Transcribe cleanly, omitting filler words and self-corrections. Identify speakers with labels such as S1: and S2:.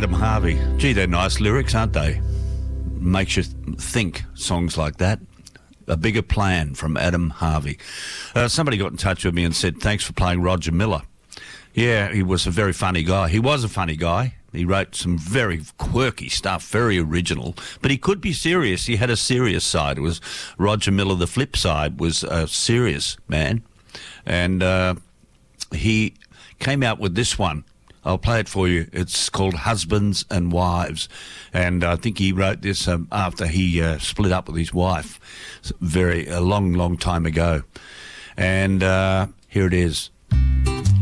S1: Adam Harvey. Gee, they're nice lyrics, aren't they? Makes you think, songs like that. A Bigger Plan from Adam Harvey. Somebody got in touch with me and said, thanks for playing Roger Miller. Yeah, he was a very funny guy. He was a funny guy. He wrote some very quirky stuff, very original. But he could be serious. He had a serious side. It was Roger Miller. The flip side was a serious man. And he came out with this one. I'll play it for you. It's called Husbands and Wives. And I think he wrote this after he split up with his wife a long, long time ago. And here it is.